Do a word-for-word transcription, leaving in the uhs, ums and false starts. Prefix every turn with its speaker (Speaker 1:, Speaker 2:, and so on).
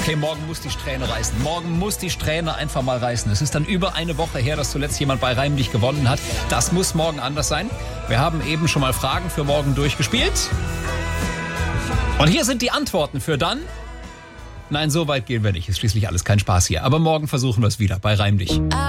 Speaker 1: Okay, morgen muss die Strähne reißen. Morgen muss die Strähne einfach mal reißen. Es ist dann über eine Woche her, dass zuletzt jemand bei Reim dich gewonnen hat. Das muss morgen anders sein. Wir haben eben schon mal Fragen für morgen durchgespielt. Und hier sind die Antworten für dann. Nein, so weit gehen wir nicht. Ist schließlich alles kein Spaß hier. Aber morgen versuchen wir es wieder bei Reim dich.